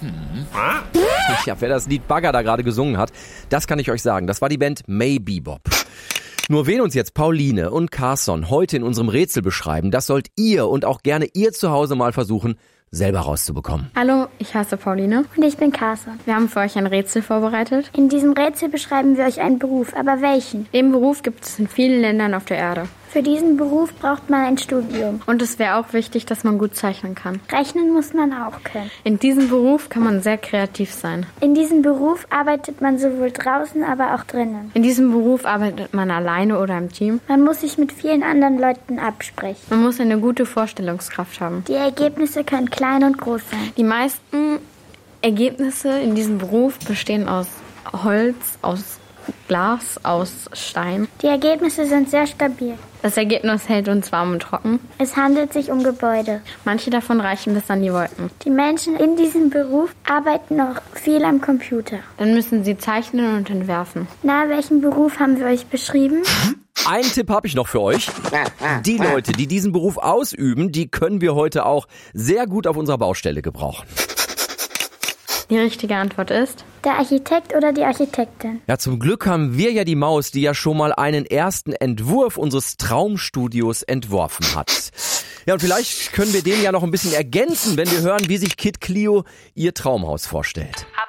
Ja, wer das Lied Bagger da gerade gesungen hat, das kann ich euch sagen. Das war die Band May Bebop. Nur wen uns jetzt Pauline und Carson heute in unserem Rätsel beschreiben, das sollt ihr und auch gerne ihr zu Hause mal versuchen, selber rauszubekommen. Hallo, ich heiße Pauline. Und ich bin Carson. Wir haben für euch ein Rätsel vorbereitet. In diesem Rätsel beschreiben wir euch einen Beruf, aber welchen? Den Beruf gibt es in vielen Ländern auf der Erde. Für diesen Beruf braucht man ein Studium. Und es wäre auch wichtig, dass man gut zeichnen kann. Rechnen muss man auch können. In diesem Beruf kann man sehr kreativ sein. In diesem Beruf arbeitet man sowohl draußen, aber auch drinnen. In diesem Beruf arbeitet man alleine oder im Team. Man muss sich mit vielen anderen Leuten absprechen. Man muss eine gute Vorstellungskraft haben. Die Ergebnisse können klein und groß sein. Die meisten Ergebnisse in diesem Beruf bestehen aus Holz, aus Glas, aus Stein. Die Ergebnisse sind sehr stabil. Das Ergebnis hält uns warm und trocken. Es handelt sich um Gebäude. Manche davon reichen bis an die Wolken. Die Menschen in diesem Beruf arbeiten noch viel am Computer. Dann müssen sie zeichnen und entwerfen. Na, welchen Beruf haben wir euch beschrieben? Einen Tipp habe ich noch für euch. Die Leute, die diesen Beruf ausüben, die können wir heute auch sehr gut auf unserer Baustelle gebrauchen. Die richtige Antwort ist... Der Architekt oder die Architektin. Ja, zum Glück haben wir ja die Maus, die ja schon mal einen ersten Entwurf unseres Traumstudios entworfen hat. Ja, und vielleicht können wir den ja noch ein bisschen ergänzen, wenn wir hören, wie sich Kid Clio ihr Traumhaus vorstellt.